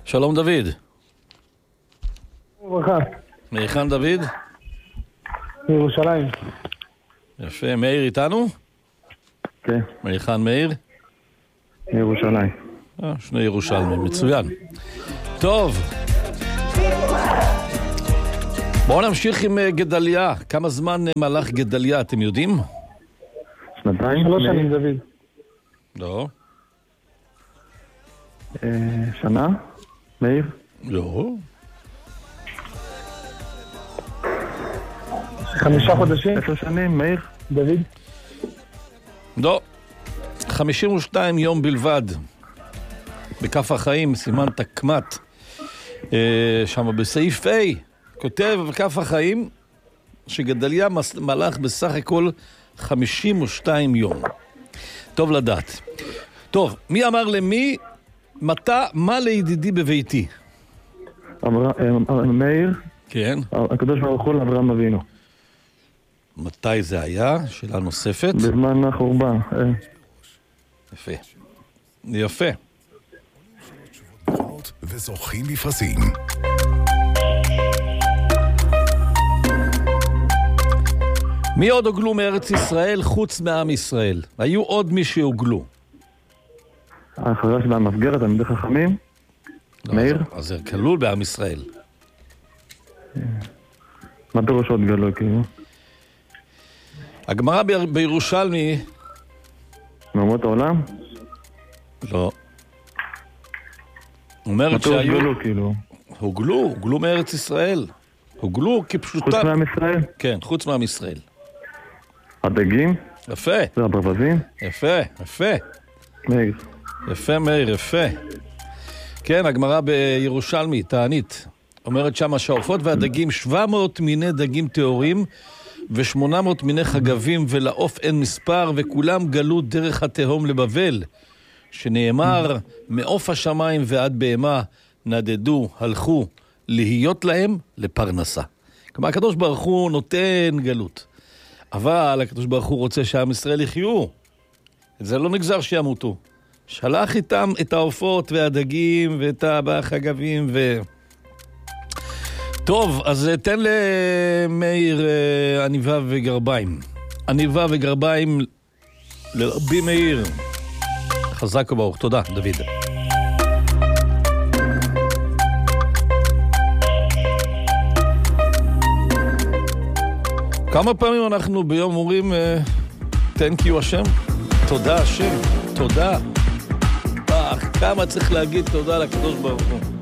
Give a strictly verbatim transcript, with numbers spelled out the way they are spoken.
שלום דוד. וברכה. מהיכן דוד? מירושלים. יפה, מאיר איתנו? כן. מהיכן מאיר? מירושלים. אה, שני ירושלמים, מצוין. טוב. בואו נמשיך עם גדליה. כמה זמן מלך גדליה, אתם יודעים? שנתיים? שלוש שנים דוד. לא. אה, שנה? מאיר? לא. חמישה חודשים. עשר שנים, מאיר? דוד. לא. חמישים ושתיים יום בלבד. בכף החיים, סימן תקמת. אה, שם בסעיף A, כותב בכף החיים, שגדליה מלך בסך הכל חמישים ושתיים יום. טוב לדעת. טוב, מי אמר למי, מתה, מה לידידי בביתי? אברה- אה, מאיר? כן. הקדוש ברוך הוא לאברהם אבינו. מתי זה היה? שאלה נוספת. בזמן החורבן. אה, יפה. יפה. וזוכים בפרסים. מי עוד הוגלו מארץ ישראל חוץ מעם ישראל? היו עוד מי שהוגלו. האחריה של המסגרת, תלמידי חכמים. לא, מאיר? אז- אז זה כלול בעם ישראל. מה פירוש עוד גלוי, כאילו? הגמרא ב- בירושלמי, מאומות העולם? לא. מה אומרת פירוש שהיו, גלוי, כאילו? הוגלו, הוגלו מארץ ישראל. הוגלו חוץ כפשוטם. מעם ישראל? כן, חוץ מעם ישראל. הדגים? יפה, זה הברווזים? יפה, יפה. מאיר. יפה מאיר, יפה. כן, הגמרא בירושלמי, תענית, אומרת שמה שהעופות והדגים, שבע מאות מיני דגים טהורים ו-שמונה מאות מיני חגבים, ולעוף אין מספר, וכולם גלו דרך התהום לבבל, שנאמר, מעוף השמיים ועד בהמה נדדו, הלכו, להיות להם לפרנסה. כלומר, הקדוש ברוך הוא נותן גלות. אבל הקדוש ברוך הוא רוצה שעם ישראל יחיו. את זה לא נגזר שימותו. שלח איתם את העופות והדגים ואת החגבים ו... טוב, אז תן למאיר אה, עניבה וגרביים. עניבה וגרביים לרבי מאיר. חזק וברוך. תודה, דוד. כמה פעמים אנחנו ביום אומרים thank you השם? תודה השם, תודה. אה, כמה צריך להגיד תודה לקדוש ברוך הוא.